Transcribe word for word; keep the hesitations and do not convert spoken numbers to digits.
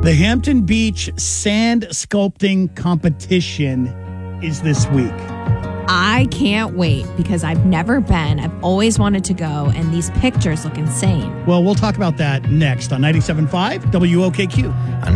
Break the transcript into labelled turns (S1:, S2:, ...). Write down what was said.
S1: The Hampton Beach Sand Sculpting Competition is this week.
S2: I can't wait because I've never been. I've always wanted to go, and these pictures look insane.
S1: Well, we'll talk about that next on ninety-seven point five W O K Q.
S3: I